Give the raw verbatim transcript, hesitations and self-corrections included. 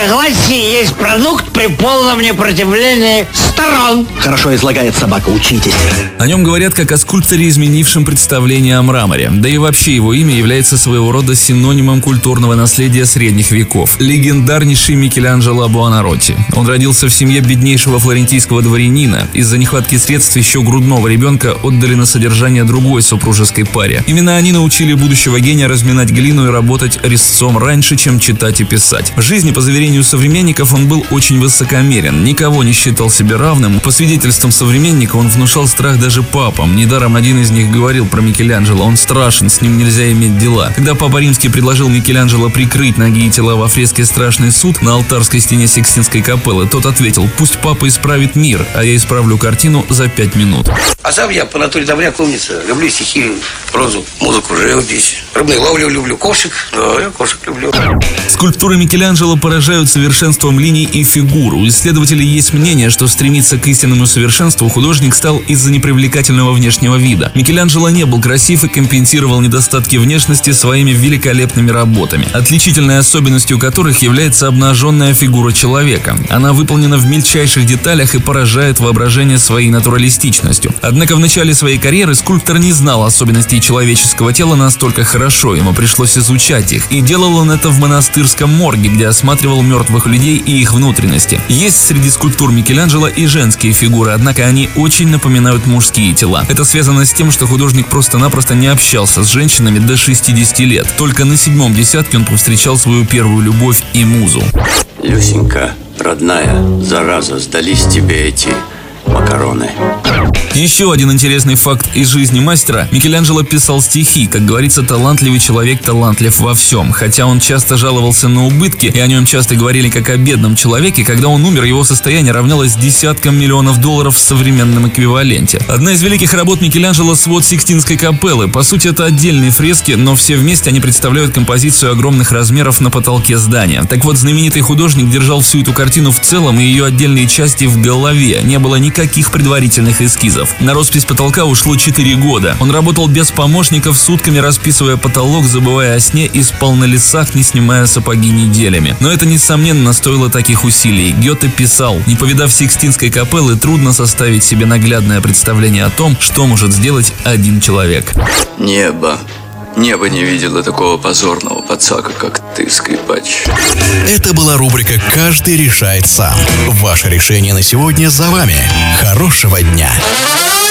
согласии есть продукт при полном непротивлении сторон. Хорошо излагает собака, учитесь. О нем говорят как о скульпторе, изменившем представление о мраморе. Да и вообще его имя является своего рода синонимом культурного наследия средних веков. Легендарнейший Микеланджело Буонаротти. Он родился в семье беднейшего флорентийского дворянина. Из-за нехватки средств еще грудного ребенка отдали на содержание другой супружеской паре. Именно они научили будущего гения разминать глину и работать резцом раньше, чем читать и писать. В жизни, по заверению современников, он был очень высокомерен, никого не считал себе равным. По свидетельствам современника, он внушал страх даже папам. Недаром один из них говорил про Микеланджело: он страшен, с ним нельзя иметь дела. Когда Папа Римский предложил Микеланджело прикрыть ноги и тела во фреске «Страшный суд» на алтарской стене Сикстинской капеллы, тот ответил: пусть папа исправит мир, а я исправлю картину за пять минут. А сам я по натуре добряк, умница. Люблю стихи, прозу, музыку, живопись. Рыбную ловлю люблю, кошек. Да, я кошек люблю. Скульптуры Микеланджело поражают совершенством линий и фигур. У исследователей есть мнение, что стремиться к истинному совершенству художник стал из-за непривлекательного внешнего вида. Микеланджело не был красив и компенсировал недостатки внешности своими великолепными работами, отличительной особенностью которых является обнаженная фигура человека. Она выполнена в мельчайших деталях и поражает воображение своей натуралистичностью. Однако в начале своей карьеры скульптор не знал особенностей человеческого тела настолько хорошо, ему пришлось изучать их. И делал он это в монастырском морге, где осматривал мертвых людей и их внутренности. Есть среди скульптур Микеланджело и женские фигуры, однако они очень напоминают мужские тела. Это связано с тем, что художник просто-напросто не общался с женщинами до шестидесяти лет. Только на седьмом десятке он повстречал свою первую любовь и музу. Люсенька, родная, зараза, сдались тебе эти макароны. Еще один интересный факт из жизни мастера. Микеланджело писал стихи. Как говорится, талантливый человек талантлив во всем. Хотя он часто жаловался на убытки, и о нем часто говорили как о бедном человеке, когда он умер, его состояние равнялось десяткам миллионов долларов в современном эквиваленте. Одна из великих работ Микеланджело — свод Сикстинской капеллы. По сути, это отдельные фрески, но все вместе они представляют композицию огромных размеров на потолке здания. Так вот, знаменитый художник держал всю эту картину в целом и ее отдельные части в голове. Не было никаких предварительных эскизов. На роспись потолка ушло четыре года. Он работал без помощников, сутками расписывая потолок, забывая о сне, и спал на лесах, не снимая сапоги неделями. Но это, несомненно, стоило таких усилий. Гёте писал: не повидав Сикстинской капеллы, трудно составить себе наглядное представление о том, что может сделать один человек. Небо. Небо не видело такого позорного пацака, как ты, скрипач. Это была рубрика «Каждый решает сам». Ваше решение на сегодня за вами. Хорошего дня!